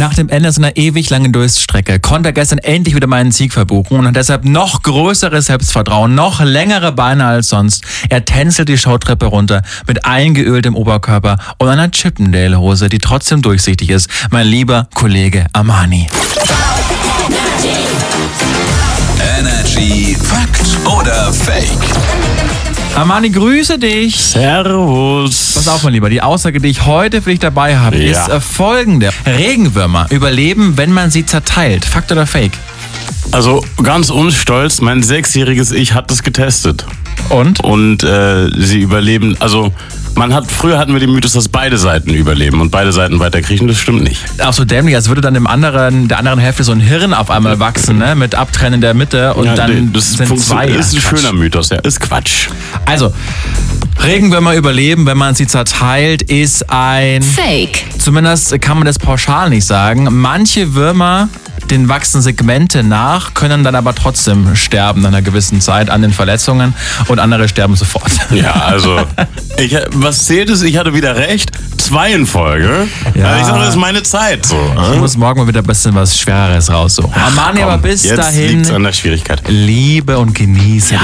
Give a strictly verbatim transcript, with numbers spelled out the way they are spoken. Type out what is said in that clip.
Nach dem Ende so einer ewig langen Durststrecke konnte er gestern endlich wieder meinen Sieg verbuchen und hat deshalb noch größeres Selbstvertrauen, noch längere Beine als sonst. Er tänzelt die Showtreppe runter mit eingeöltem Oberkörper und einer Chippendale-Hose, die trotzdem durchsichtig ist. Mein lieber Kollege Armani. Energy Fakt oder Fake? Armani, grüße dich. Servus. Pass auf, mein Lieber, die Aussage, die ich heute für dich dabei habe, Ja. ist äh, folgende. Regenwürmer überleben, wenn man sie zerteilt. Fakt oder Fake? Also ganz unstolz, mein sechsjähriges Ich hat das getestet. Und? Und äh, sie überleben, also man hat, früher hatten wir den Mythos, dass beide Seiten überleben und beide Seiten weiterkriechen, das stimmt nicht. Auch so dämlich, als würde dann dem anderen, der anderen Hälfte so ein Hirn auf einmal wachsen, ne? Mit Abtrennen der Mitte und Ja, dann das sind zwei. Das ist ein Quatsch. schöner Mythos, ja, ist Quatsch. Also, Regenwürmer überleben, wenn man sie zerteilt, ist ein... Fake. Zumindest kann man das pauschal nicht sagen. Manche Würmer, denen wachsen Segmente nach, können dann aber trotzdem sterben nach einer gewissen Zeit an den Verletzungen und andere sterben sofort. Ja, also, ich, was zählt ist, ich hatte wieder recht, zwei in Folge. Ja. Ich sage, das ist meine Zeit. So, Ich muss morgen mal wieder ein bisschen was Schwereres raussuchen. Armani, aber bis jetzt dahin, liegt's an der Schwierigkeit. liebe und genieße